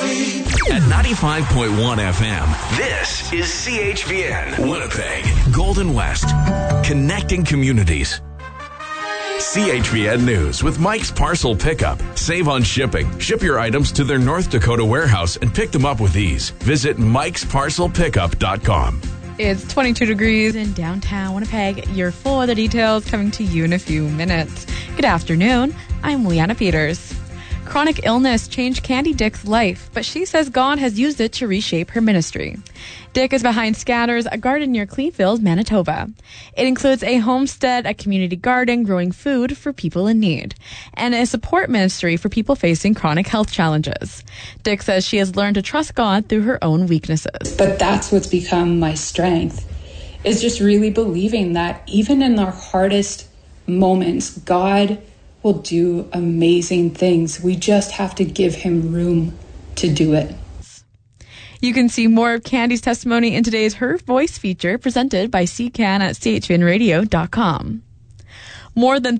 At 95.1 FM, this is CHVN, Winnipeg, Golden West, connecting communities. CHVN News with Mike's Parcel Pickup. Save on shipping. Ship your items to their North Dakota warehouse and pick them up with ease. Visit mikesparcelpickup.com. It's 22 degrees in downtown Winnipeg. Your full weather details coming to you in a few minutes. Good afternoon. I'm Leanna Peters. Chronic illness changed Candy Dick's life, but she says God has used it to reshape her ministry. Dick is behind Scatters, a garden near Cleveland, Manitoba. It includes a homestead, a community garden growing food for people in need, and a support ministry for people facing chronic health challenges. Dick says she has learned to trust God through her own weaknesses. But that's what's become my strength, is just really believing that even in our hardest moments, God will do amazing things. We just have to give him room to do it. You can see more of Candy's testimony in today's Her Voice feature presented by CCAN at chvnradio.com. More than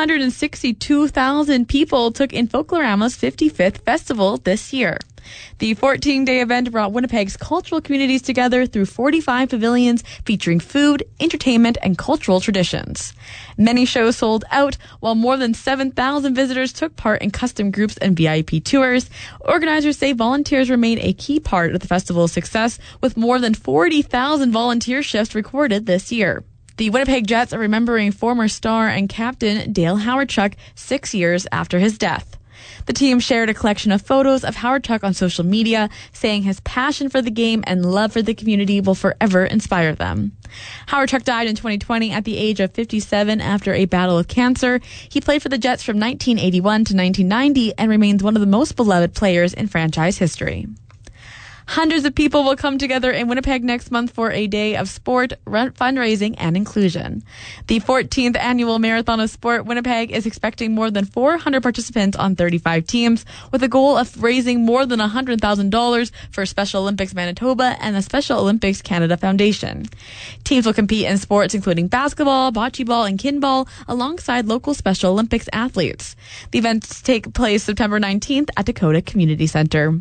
362,000 people took in Folklorama's 55th festival this year. The 14-day event brought Winnipeg's cultural communities together through 45 pavilions featuring food, entertainment, and cultural traditions. Many shows sold out, while more than 7,000 visitors took part in custom groups and VIP tours. Organizers say volunteers remain a key part of the festival's success, with more than 40,000 volunteer shifts recorded this year. The Winnipeg Jets are remembering former star and captain Dale Hawerchuk 6 years after his death. The team shared a collection of photos of Hawerchuk on social media, saying his passion for the game and love for the community will forever inspire them. Hawerchuk died in 2020 at the age of 57 after a battle with cancer. He played for the Jets from 1981 to 1990 and remains one of the most beloved players in franchise history. Hundreds of people will come together in Winnipeg next month for a day of sport, fundraising, and inclusion. The 14th annual Marathon of Sport Winnipeg is expecting more than 400 participants on 35 teams, with a goal of raising more than $100,000 for Special Olympics Manitoba and the Special Olympics Canada Foundation. Teams will compete in sports including basketball, bocce ball, and kinball, alongside local Special Olympics athletes. The events take place September 19th at Dakota Community Center.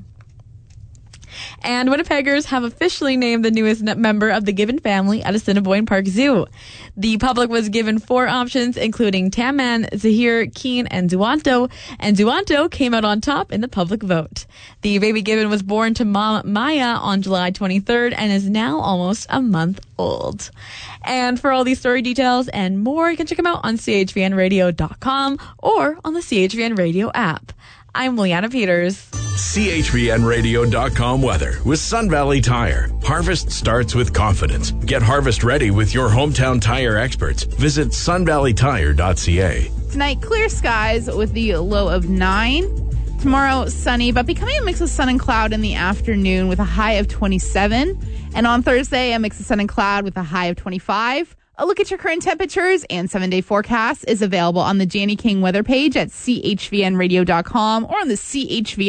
And Winnipeggers have officially named the newest member of the Gibbon family at Assiniboine Park Zoo. The public was given 4 options, including Tamman, Zahir, Keen, and Zuanto came out on top in the public vote. The baby Gibbon was born to Mom Maya on July 23rd and is now almost a month old. And for all these story details and more, you can check them out on chvnradio.com or on the CHVN Radio app. I'm Leanna Peters. CHVNradio.com weather with Sun Valley Tire. Harvest starts with confidence. Get harvest ready with your hometown tire experts. Visit sunvalleytire.ca. Tonight, clear skies with the low of 9. Tomorrow, sunny, but becoming a mix of sun and cloud in the afternoon with a high of 27. And on Thursday, a mix of sun and cloud with a high of 25. A look at your current temperatures and 7-day forecast is available on the Janie King weather page at chvnradio.com or on the CHVN